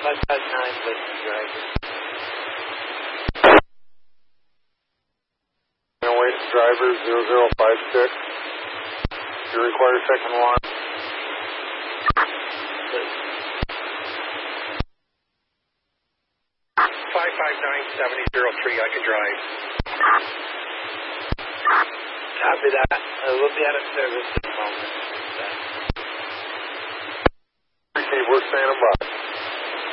559, Listen Driver. Wait, driver 0056. You require second alarm. 559-7003, I can drive. Copy that. We'll be out of service in a moment. Okay, we're standing by.